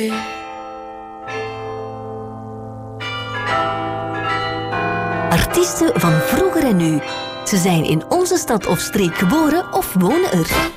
Artiesten van vroeger en nu. Ze zijn in onze stad of streek geboren of wonen er.